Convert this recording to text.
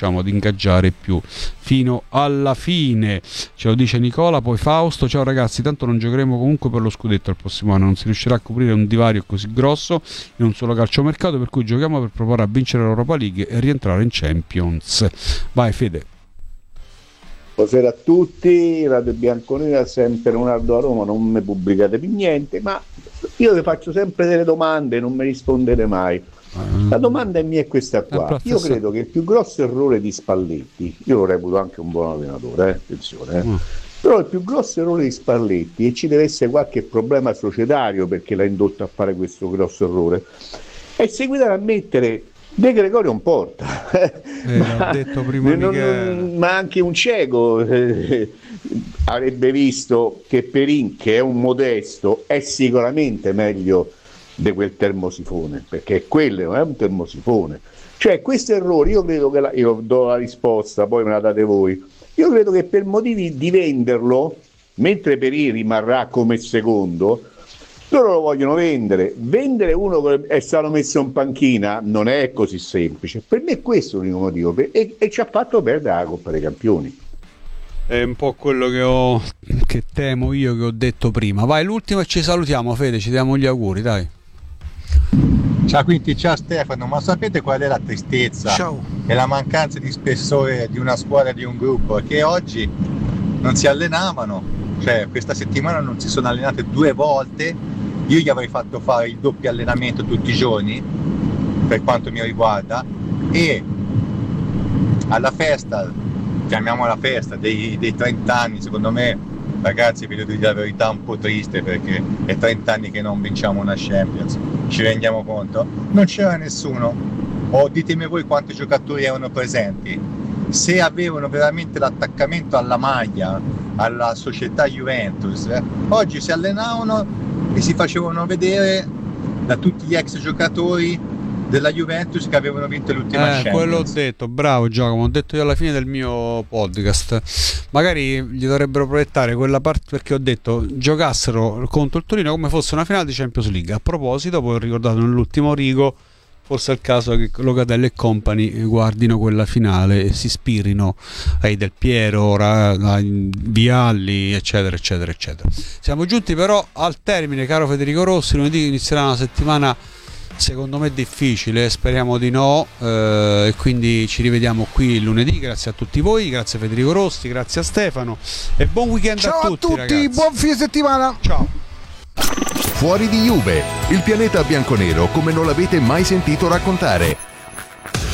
riusciamo ad ingaggiare più fino alla fine. Ce lo dice Nicola. Poi Fausto: ciao ragazzi, tanto non giocheremo comunque per lo scudetto al prossimo anno, non si riuscirà a coprire un divario così grosso in un solo calciomercato, per cui giochiamo per provare a vincere l'Europa League e rientrare in Champions. Vai Fede. Buonasera a tutti, Radio Bianconera, sempre Leonardo a Roma, non mi pubblicate più niente, ma io vi faccio sempre delle domande e non mi rispondete mai. La domanda mia è questa qua: io credo che il più grosso errore di Spalletti, io lo reputo anche un buon allenatore, attenzione, però il più grosso errore di Spalletti, e ci deve essere qualche problema societario perché l'ha indotto a fare questo grosso errore, è seguitare a mettere De Gregorio in porta. L'ho detto prima ma anche un cieco avrebbe visto che Perin, che è un modesto, è sicuramente meglio di quel termosifone, perché quello è un termosifone. Cioè questo errore, io credo che io do la risposta, poi me la date voi. Io credo che per motivi di venderlo, mentre Perin rimarrà come secondo, loro lo vogliono vendere uno che è stato messo in panchina non è così semplice. Per me questo è l'unico motivo, e ci ha fatto perdere la Coppa dei Campioni. È un po' quello che temo io, che ho detto prima. Vai, l'ultimo e ci salutiamo. Fede, ci diamo gli auguri, dai. Ciao Quinti, ciao Stefano, ma sapete qual è la tristezza? Ciao. E la mancanza di spessore di una squadra, di un gruppo, che oggi non si allenavano, cioè questa settimana non si sono allenate 2 volte. Io gli avrei fatto fare il doppio allenamento tutti i giorni, per quanto mi riguarda, e alla festa, chiamiamola festa, dei 30 anni, secondo me, ragazzi, vi devo dire la verità, un po' triste, perché è 30 anni che non vinciamo una Champions, ci rendiamo conto? Non c'era nessuno, o ditemi voi quanti giocatori erano presenti, se avevano veramente l'attaccamento alla maglia, alla società Juventus, oggi si allenavano e si facevano vedere da tutti gli ex giocatori della Juventus che avevano vinto l'ultima Champions. Quello ho detto, bravo Giacomo, ho detto io alla fine del mio podcast. Magari gli dovrebbero proiettare quella parte, perché ho detto giocassero contro il Torino come fosse una finale di Champions League. A proposito, poi ho ricordato nell'ultimo rigo, forse è il caso che Locatelli e compagni guardino quella finale e si ispirino ai Del Piero, ai Vialli, eccetera eccetera eccetera. Siamo giunti però al termine, caro Federico Rossi. Lunedì inizierà una settimana secondo me difficile, speriamo di no, e quindi ci rivediamo qui lunedì. Grazie a tutti voi, grazie a Federico Rossi, grazie a Stefano e buon weekend. Ciao a tutti ragazzi. Buon fine settimana. Ciao. Fuori di Juve, il pianeta bianconero come non l'avete mai sentito raccontare.